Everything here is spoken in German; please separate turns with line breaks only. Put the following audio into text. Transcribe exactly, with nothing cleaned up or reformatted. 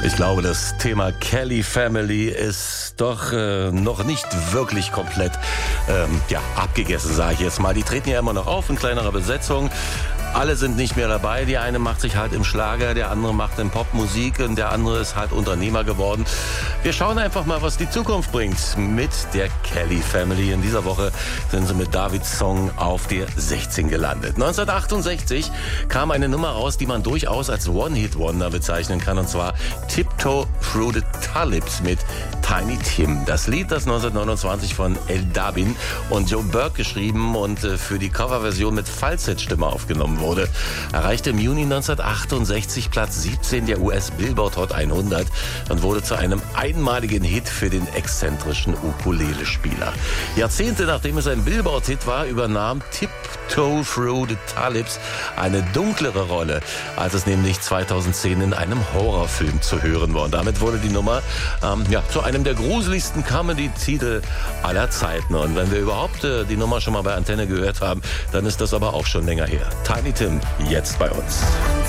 Ich glaube, das Thema Kelly Family ist doch äh, noch nicht wirklich komplett ähm, ja, abgegessen, sage ich jetzt mal. Die treten ja immer noch auf in kleinerer Besetzung. Alle sind nicht mehr dabei. Die eine macht sich halt im Schlager, der andere macht in Popmusik und der andere ist halt Unternehmer geworden. Wir schauen einfach mal, was die Zukunft bringt mit der Kelly Family. In dieser Woche sind sie mit Davids Song auf der sechzehn gelandet. neunzehnhundertachtundsechzig kam eine Nummer raus, die man durchaus als One-Hit-Wonder bezeichnen kann, und zwar Tiptoe Through the Tulips mit Tiny Tim. Das Lied, das neunzehnhundertneunundzwanzig von El Dabin und Joe Burke geschrieben und für die Coverversion mit Falsettstimme aufgenommen wurde, erreichte im Juni neunzehnhundertachtundsechzig Platz siebzehn der U S Billboard Hot hundert und wurde zu einem einmaligen Hit für den exzentrischen Ukulele-Spieler. Jahrzehnte nachdem es ein Billboard-Hit war, übernahm Tiptoe Through the Tulips eine dunklere Rolle, als es nämlich zweitausendzehn in einem Horrorfilm zu hören war. Und damit wurde die Nummer ähm, ja, zu einem der gruseligsten Comedy-Titel aller Zeiten. Und wenn wir überhaupt äh, die Nummer schon mal bei Antenne gehört haben, dann ist das aber auch schon länger her. Tiny Tim, jetzt bei uns.